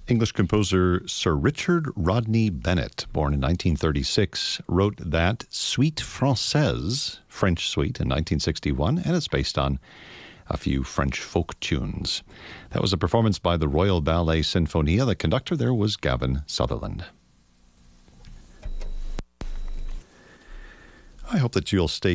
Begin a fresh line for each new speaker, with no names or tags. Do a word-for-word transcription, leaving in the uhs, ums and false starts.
English composer Sir Richard Rodney Bennett, born in nineteen thirty-six, wrote that Suite Française, French Suite, in nineteen sixty-one, and it's based on a few French folk tunes. That was a performance by the Royal Ballet Sinfonia. The conductor there was Gavin Sutherland. I hope that you'll stay